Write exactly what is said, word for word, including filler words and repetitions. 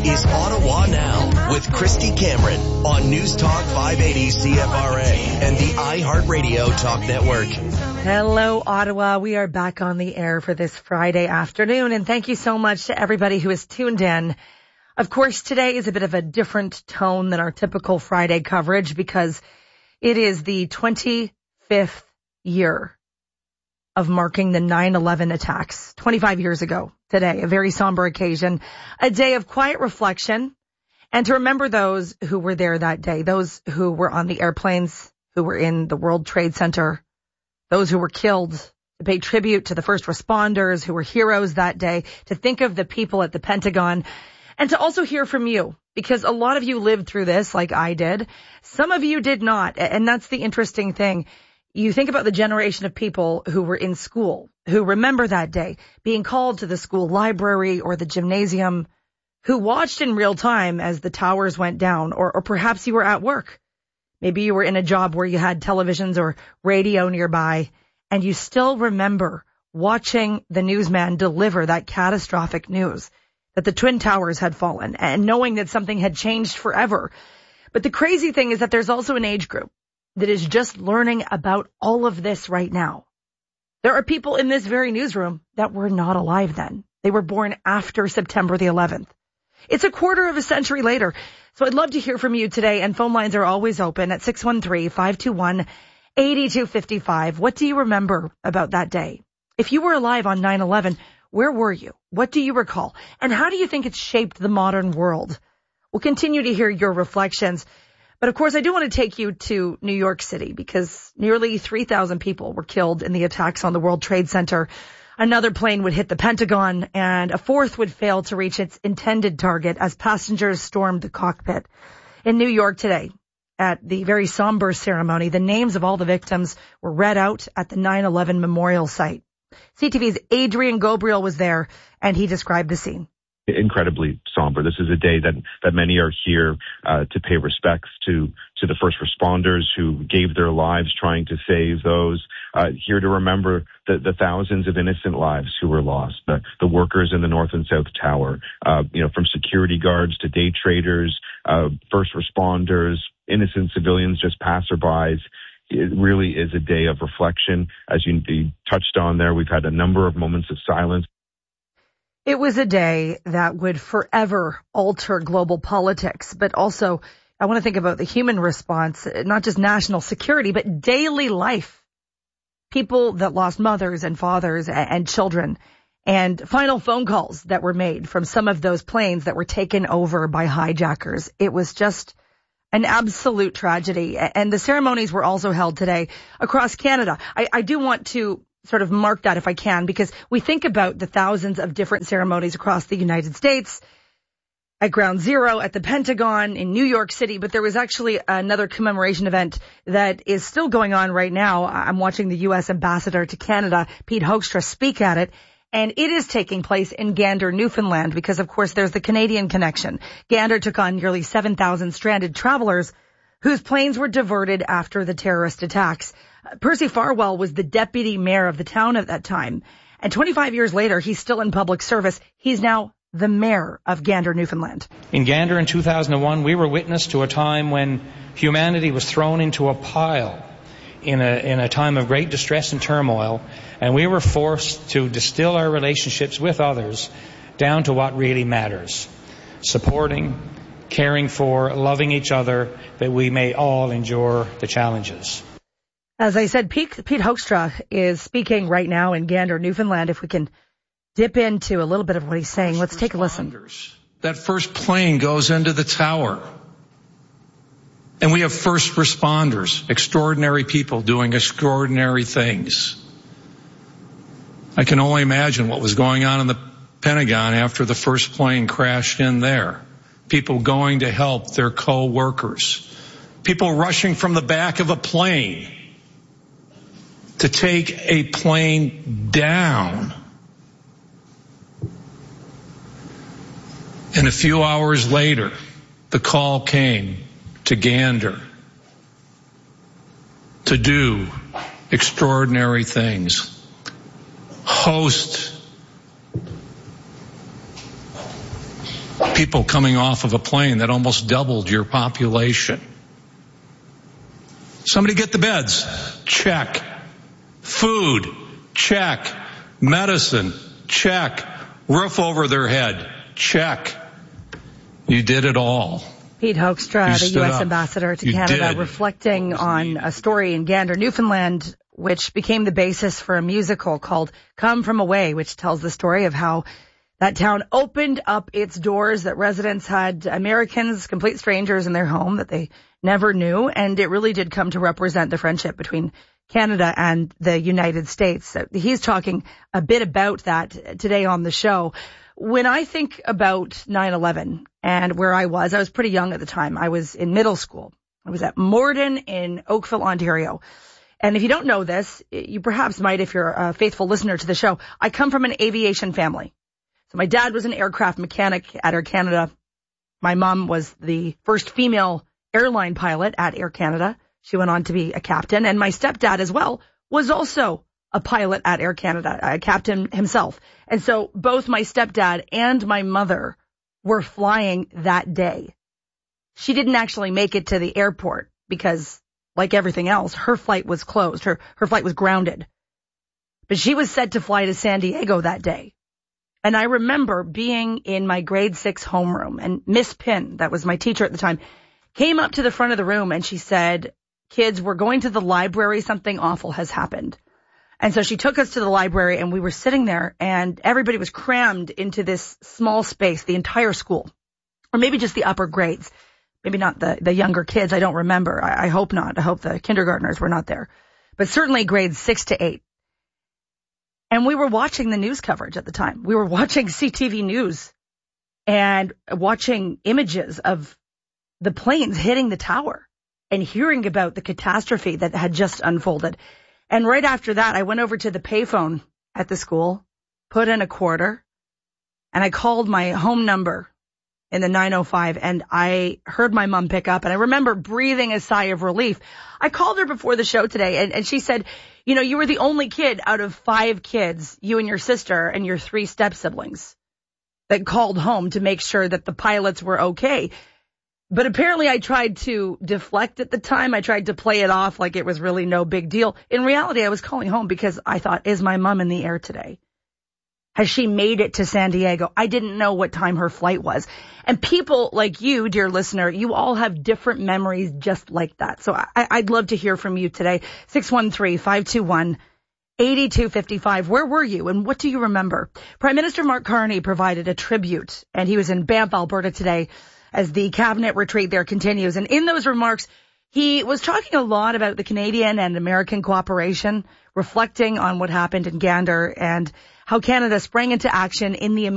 is Ottawa Now with Christy Cameron on News Talk five eighty C F R A and the iHeartRadio Talk Network. Hello, Ottawa. We are back on the air for this Friday afternoon, and thank you so much to everybody who has tuned in. Of course, today is a bit of a different tone than our typical Friday coverage because it is the twenty-fifth year of marking the nine eleven attacks twenty-five years ago today, a very somber occasion, a day of quiet reflection, and to remember those who were there that day, those who were on the airplanes, who were in the World Trade Center, those who were killed, to pay tribute to the first responders who were heroes that day, to think of the people at the Pentagon, and to also hear from you, because a lot of you lived through this like I did. Some of you did not, and that's the interesting thing. You think about the generation of people who were in school, who remember that day, being called to the school library or the gymnasium, who watched in real time as the towers went down, or, or perhaps you were at work. Maybe you were in a job where you had televisions or radio nearby, and you still remember watching the newsman deliver that catastrophic news that the Twin Towers had fallen and knowing that something had changed forever. But the crazy thing is that there's also an age group that is just learning about all of this right now. There are people in this very newsroom that were not alive then. They were born after September the eleventh. It's a quarter of a century later. So I'd love to hear from you today, and phone lines are always open at six one three, five two one, eight two five five. What do you remember about that day? If you were alive on nine eleven, where were you? What do you recall? And how do you think it's shaped the modern world? We'll continue to hear your reflections. But of course, I do want to take you to New York City because nearly three thousand people were killed in the attacks on the World Trade Center. Another plane would hit the Pentagon and a fourth would fail to reach its intended target as passengers stormed the cockpit. In New York today, at the very somber ceremony, the names of all the victims were read out at the nine eleven memorial site. C T V's Adrian Gobriel was there and he described the scene. Incredibly somber. This is a day that, that many are here uh, to pay respects to, to the first responders who gave their lives trying to save those, uh, here to remember the, the thousands of innocent lives who were lost, the, the workers in the North and South Tower, uh, you know, from security guards to day traders, uh, first responders, innocent civilians, just passerbys. It really is a day of reflection. As you, you touched on there, we've had a number of moments of silence. It was a day that would forever alter global politics, but also I want to think about the human response, not just national security, but daily life. People that lost mothers and fathers and children, and final phone calls that were made from some of those planes that were taken over by hijackers. It was just an absolute tragedy. And the ceremonies were also held today across Canada. I, I do want to sort of mark that if I can, because we think about the thousands of different ceremonies across the United States, at Ground Zero, at the Pentagon, in New York City, but there was actually another commemoration event that is still going on right now. I'm watching the U S ambassador to Canada, Pete Hoekstra, speak at it, and it is taking place in Gander, Newfoundland, because of course there's the Canadian connection. Gander took on nearly seven thousand stranded travelers whose planes were diverted after the terrorist attacks. Percy Farwell was the deputy mayor of the town at that time. And twenty-five years later, he's still in public service. He's now the mayor of Gander, Newfoundland. In Gander in two thousand one, we were witness to a time when humanity was thrown into a pile in a, in a time of great distress and turmoil. And we were forced to distill our relationships with others down to what really matters. Supporting, caring for, loving each other, that we may all endure the challenges. As I said, Pete, Pete Hoekstra is speaking right now in Gander, Newfoundland. If we can dip into a little bit of what he's saying, let's take a listen. That first plane goes into the tower. And we have first responders, extraordinary people doing extraordinary things. I can only imagine what was going on in the Pentagon after the first plane crashed in there. People going to help their co-workers. People rushing from the back of a plane to take a plane down. And a few hours later, the call came to Gander to do extraordinary things. Host People coming off of a plane that almost doubled your population. Somebody get the beds. Check. Food. Check. Medicine. Check. Roof over their head. Check. You did it all. Pete Hoekstra, the U S up. ambassador to You Canada, did. reflecting on a story in Gander, Newfoundland, which became the basis for a musical called Come From Away, which tells the story of how that town opened up its doors, that residents had Americans, complete strangers in their home that they never knew, and it really did come to represent the friendship between Canada and the United States. So he's talking a bit about that today on the show. When I think about nine eleven and where I was, I was pretty young at the time. I was in middle school. I was at Morden in Oakville, Ontario. And if you don't know this, you perhaps might if you're a faithful listener to the show. I come from an aviation family. So my dad was an aircraft mechanic at Air Canada. My mom was the first female airline pilot at Air Canada. She went on to be a captain. And my stepdad as well was also a pilot at Air Canada, a captain himself. And so both my stepdad and my mother were flying that day. She didn't actually make it to the airport because, like everything else, her flight was closed. Her, her flight was grounded. But she was set to fly to San Diego that day. And I remember being in my grade six homeroom, and Miss Pinn, that was my teacher at the time, came up to the front of the room and she said, "Kids, we're going to the library. Something awful has happened." And so she took us to the library, and we were sitting there, and everybody was crammed into this small space, the entire school, or maybe just the upper grades, maybe not the, the younger kids. I don't remember. I, I hope not. I hope the kindergartners were not there, but certainly grades six to eight. And we were watching the news coverage at the time. We were watching C T V News and watching images of the planes hitting the tower and hearing about the catastrophe that had just unfolded. And right after that, I went over to the payphone at the school, put in a quarter, and I called my home number in the nine oh five, and I heard my mom pick up, and I remember breathing a sigh of relief. I called her before the show today, and, and she said, you know, you were the only kid out of five kids, you and your sister and your three step-siblings, that called home to make sure that the pilots were okay. But apparently I tried to deflect at the time. I tried to play it off like it was really no big deal. In reality, I was calling home because I thought, is my mom in the air today? Has she made it to San Diego? I didn't know what time her flight was. And people like you, dear listener, you all have different memories just like that. So I, I'd love to hear from you today. six one three, five two one, eight two five five. Where were you and what do you remember? Prime Minister Mark Carney provided a tribute, and he was in Banff, Alberta today as the cabinet retreat there continues. And in those remarks, he was talking a lot about the Canadian and American cooperation, reflecting on what happened in Gander and how Canada sprang into action in the